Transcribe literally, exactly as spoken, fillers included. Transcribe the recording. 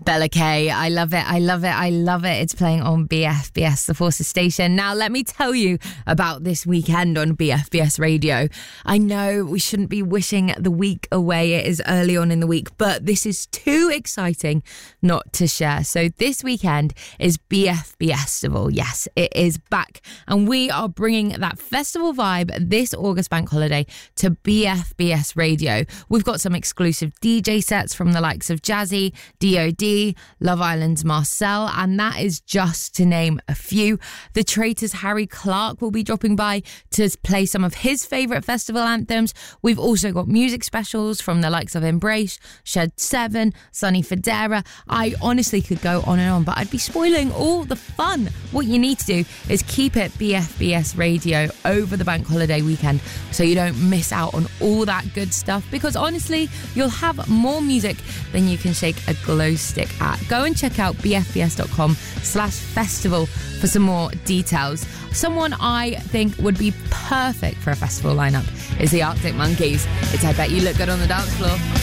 Bella K, I love it, I love it, I love it. It's playing on B F B S, the Forces station. Now, let me tell you about this weekend on B F B S Radio. I know we shouldn't be wishing the week away. It is early on in the week, but this is too exciting not to share. So this weekend is B F B Festival. Yes, it is back. And we are bringing that festival vibe this August bank holiday to B F B S Radio. We've got some exclusive D J sets from the likes of Jazzy, D O D, Love Island's Marcel, and that is just to name a few. The Traitors' Harry Clark will be dropping by to play some of his favourite festival anthems. We've also got music specials from the likes of Embrace, Shed seven, Sonny Fodera. I honestly could go on and on, but I'd be spoiling all the fun. What you need to do is keep it B F B S Radio over the bank holiday weekend so you don't miss out on all that good stuff, because honestly, you'll have more music than you can shake a glow stick at. Go and check out bfbs.com slash festival for some more details. Someone I think would be perfect for a festival lineup is the Arctic Monkeys. It's I Bet You Look Good on the Dance Floor.